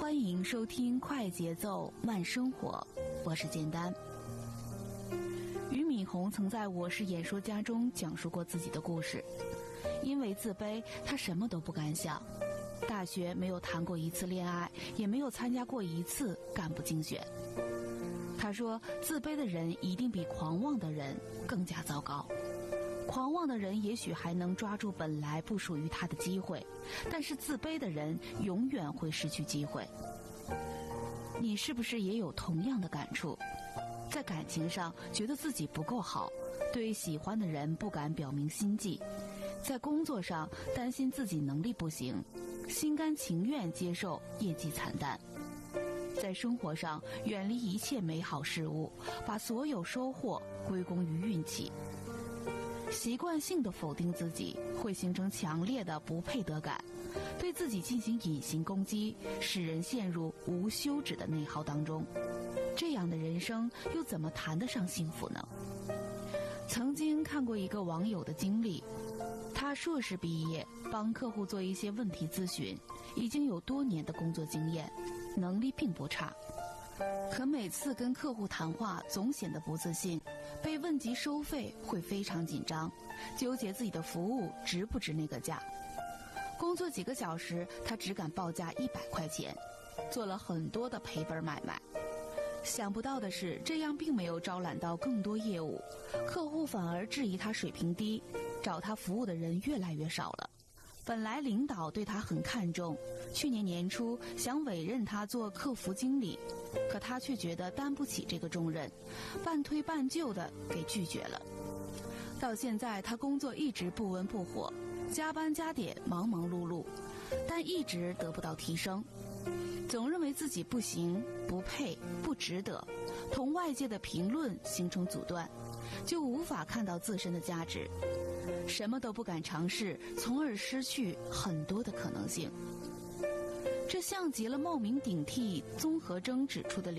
欢迎收听快节奏慢生活，我是简单。俞敏洪曾在《我是演说家》中讲述过自己的故事。因为自卑，他什么都不敢想，大学没有谈过一次恋爱，也没有参加过一次干部竞选。他说，自卑的人一定比狂妄的人更加糟糕。狂妄的人也许还能抓住本来不属于他的机会，但是自卑的人永远会失去机会。你是不是也有同样的感触？在感情上觉得自己不够好，对喜欢的人不敢表明心迹；在工作上担心自己能力不行，心甘情愿接受业绩惨淡；在生活上远离一切美好事物，把所有收获归功于运气。习惯性的否定自己，会形成强烈的不配得感，对自己进行隐形攻击，使人陷入无休止的内耗当中。这样的人生又怎么谈得上幸福呢？曾经看过一个网友的经历，他硕士毕业，帮客户做一些问题咨询，已经有多年的工作经验，能力并不差。可每次跟客户谈话总显得不自信，被问及收费会非常紧张，纠结自己的服务值不值那个价。工作几个小时，他只敢报价100块钱，做了很多的赔本买卖。想不到的是，这样并没有招揽到更多业务，客户反而质疑他水平低，找他服务的人越来越少了。本来领导对他很看重，去年年初想委任他做客服经理，可他却觉得担不起这个重任，半推半就的给拒绝了。到现在他工作一直不温不火，加班加点，忙忙碌碌，但一直得不到提升，总认为自己不行、不配、不值得，同外界的评论形成阻断，就无法看到自身的价值，什么都不敢尝试，从而失去很多的可能性。这像极了冒名顶替综合征指出的